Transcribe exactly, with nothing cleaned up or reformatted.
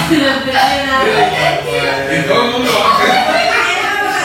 La primera. Y todo el mundo va a hacer.